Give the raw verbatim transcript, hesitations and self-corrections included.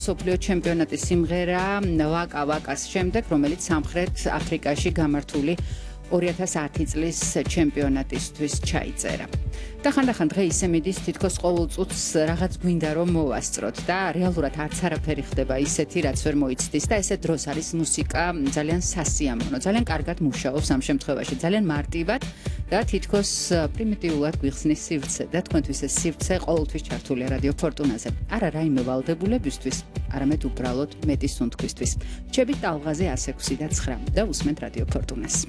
მსოფლიო ჩემპიონატის სიმღერა ვაკა ვაკას შემდეგ, რომელიც სამხრეთ აფრიკაში გამართული ორი ათას ათი წლის ჩემპიონატისთვის ჩაიწერა. და ხანდახან დღე ისე მიდის, თითქოს ყოველ წუთს რაღაც გვინდა რომ მოვასწროთ და რეალურად არც არაფერი ხდება ისეთი, რაც ვერ მოიცდის და ესე დროს არის მუსიკა ძალიან სასიამოვნო, ძალიან კარგად მუშაობს ამ შემთხვევაში, ძალიან მარტივად და თითქოს პრიმიტიულად გვიხსნის სივრცე და თქვენთვის ეს სივრცე ყოველთვის ჩართულია რადიო ფორტუნაზე. არა რაიმე ვალდებულებისთვის, არამედ უბრალოდ მეტი სუნთქვისთვის. რჩებით ტალღაზე ას ექვსი და ცხრა და უსმენთ რადიო ფორტუნას.